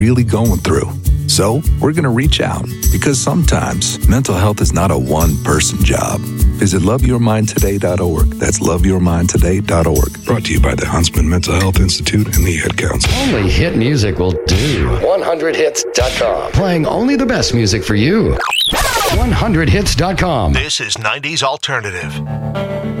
really going through. So we're going to reach out because sometimes mental health is not a one-person job. Visit loveyourmindtoday.org. That's loveyourmindtoday.org. Brought to you by the Huntsman Mental Health Institute and the Ad Council. Only hit music will do. 100hits.com. Playing only the best music for you. 100hits.com. This is 90s Alternative.